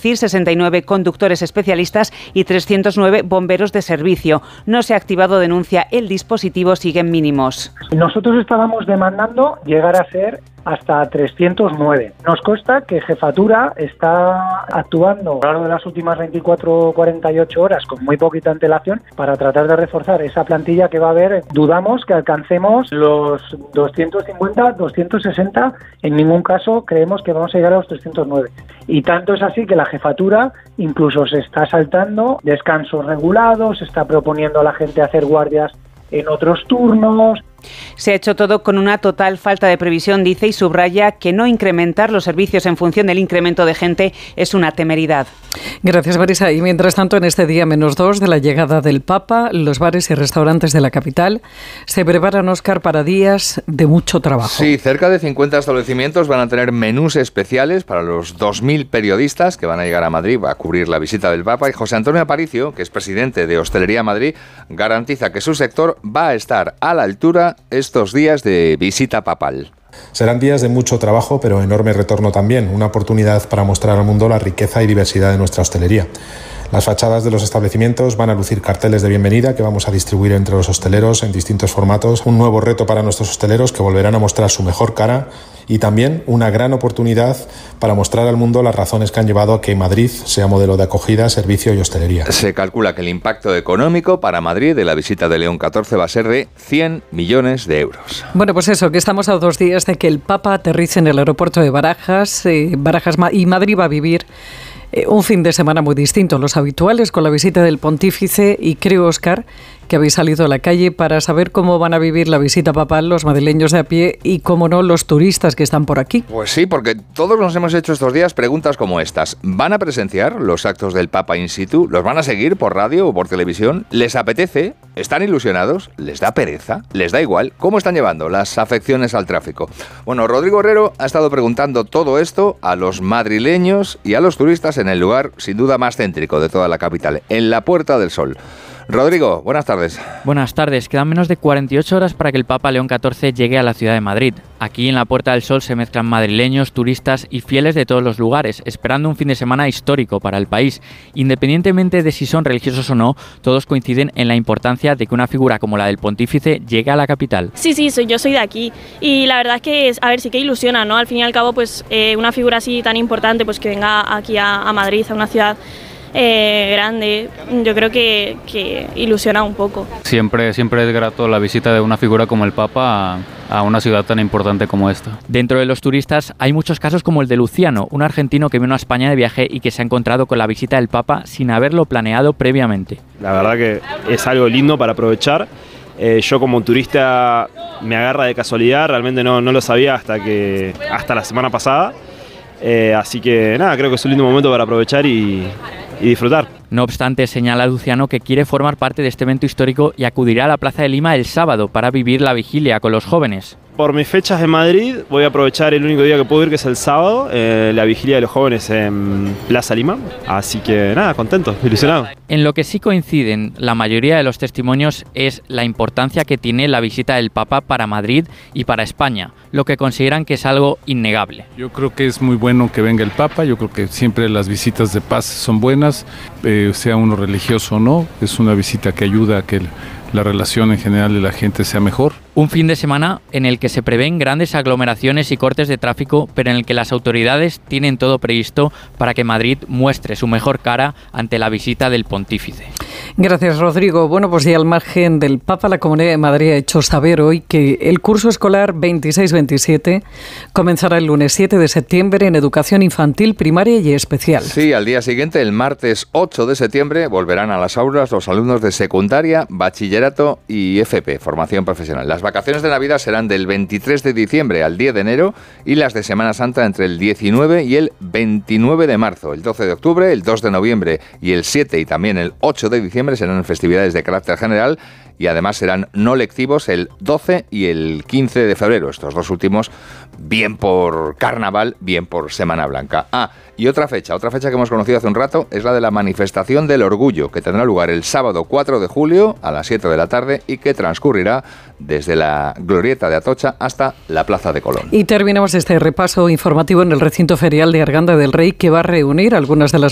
decir 69 conductores especialistas y 309 bomberos de servicio. No se ha activado denuncia, el dispositivo sigue en mínimos. Nosotros estábamos demandando llegar a ser hasta 309. Nos consta que Jefatura está actuando a lo largo de las últimas 24 o 48 horas con muy poquita antelación para tratar de reforzar esa plantilla que va a haber. Dudamos que alcancemos los 250, 260. En ningún caso creemos que vamos a llegar a los 309. Y tanto es así que la Jefatura incluso se está saltando descansos regulados, está proponiendo a la gente hacer guardias en otros turnos. Se ha hecho todo con una total falta de previsión, dice, y subraya que no incrementar los servicios en función del incremento de gente es una temeridad. Gracias, Marisa. Y mientras tanto, en este día -2 de la llegada del Papa, los bares y restaurantes de la capital se preparan, Óscar, para días de mucho trabajo. Sí, cerca de 50 establecimientos van a tener menús especiales para los 2.000 periodistas que van a llegar a Madrid a cubrir la visita del Papa. Y José Antonio Aparicio, que es presidente de Hostelería Madrid, garantiza que su sector va a estar a la altura estos días de visita papal. Serán días de mucho trabajo, pero enorme retorno también, una oportunidad para mostrar al mundo la riqueza y diversidad de nuestra hostelería. Las fachadas de los establecimientos van a lucir carteles de bienvenida que vamos a distribuir entre los hosteleros en distintos formatos, un nuevo reto para nuestros hosteleros que volverán a mostrar su mejor cara y también una gran oportunidad para mostrar al mundo las razones que han llevado a que Madrid sea modelo de acogida, servicio y hostelería. Se calcula que el impacto económico para Madrid de la visita de León XIV va a ser de 100 millones de euros. Bueno, pues eso, que estamos a 2 días de que el Papa aterrice en el aeropuerto de Barajas, y Madrid va a vivir un fin de semana muy distinto a los habituales, con la visita del pontífice, y creo, Óscar, que habéis salido a la calle para saber cómo van a vivir la visita papal los madrileños de a pie y, cómo no, los turistas que están por aquí. Pues sí, porque todos nos hemos hecho estos días preguntas como estas. ¿Van a presenciar los actos del Papa in situ? ¿Los van a seguir por radio o por televisión? ¿Les apetece? ¿Están ilusionados? ¿Les da pereza? ¿Les da igual? ¿Cómo están llevando las afecciones al tráfico? Bueno, Rodrigo Herrero ha estado preguntando todo esto a los madrileños y a los turistas en el lugar sin duda más céntrico de toda la capital, en la Puerta del Sol. Rodrigo, buenas tardes. Buenas tardes. Quedan menos de 48 horas para que el Papa León XIV llegue a la ciudad de Madrid. Aquí en la Puerta del Sol se mezclan madrileños, turistas y fieles de todos los lugares, esperando un fin de semana histórico para el país. Independientemente de si son religiosos o no, todos coinciden en la importancia de que una figura como la del pontífice llegue a la capital. Sí, yo soy de aquí y la verdad es que, sí que ilusiona, ¿no? Al fin y al cabo, pues una figura así tan importante, pues que venga aquí a Madrid, a una ciudad grande, yo creo que ilusiona un poco. Siempre es grato la visita de una figura como el Papa a una ciudad tan importante como esta. Dentro de los turistas hay muchos casos como el de Luciano, un argentino que vino a España de viaje y que se ha encontrado con la visita del Papa sin haberlo planeado previamente. La verdad que es algo lindo para aprovechar. Yo como turista me agarra de casualidad, realmente no lo sabía hasta la semana pasada. Así que nada, creo que es un lindo momento para aprovechar y disfrutar. No obstante, señala Luciano que quiere formar parte de este evento histórico y acudirá a la Plaza de Lima el sábado para vivir la vigilia con los jóvenes. Por mis fechas en Madrid voy a aprovechar el único día que puedo ir, que es el sábado, la vigilia de los jóvenes en Plaza Lima. Así que nada, contento, ilusionado. En lo que sí coinciden la mayoría de los testimonios es la importancia que tiene la visita del Papa para Madrid y para España, lo que consideran que es algo innegable. Yo creo que es muy bueno que venga el Papa, yo creo que siempre las visitas de paz son buenas, sea uno religioso o no, es una visita que ayuda a que la relación en general de la gente sea mejor. Un fin de semana en el que se prevén grandes aglomeraciones y cortes de tráfico, pero en el que las autoridades tienen todo previsto para que Madrid muestre su mejor cara ante la visita del pontífice. Gracias, Rodrigo. Bueno, pues ya al margen del Papa, la Comunidad de Madrid ha hecho saber hoy que el curso escolar 26-27 comenzará el lunes 7 de septiembre en educación infantil, primaria y especial. Sí, al día siguiente, el martes 8 de septiembre, volverán a las aulas los alumnos de secundaria, bachillerato y FP, formación profesional. Las vacaciones de Navidad serán del 23 de diciembre al 10 de enero y las de Semana Santa entre el 19 y el 29 de marzo. El 12 de octubre, el 2 de noviembre y el 7 y también el 8 de diciembre serán festividades de carácter general y además serán no lectivos el 12 y el 15 de febrero. Estos dos últimos bien por carnaval, bien por Semana Blanca. Y otra fecha que hemos conocido hace un rato es la de la manifestación del orgullo, que tendrá lugar el sábado 4 de julio a las 7 de la tarde y que transcurrirá desde la Glorieta de Atocha hasta la Plaza de Colón. Y terminamos este repaso informativo en el recinto ferial de Arganda del Rey, que va a reunir algunas de las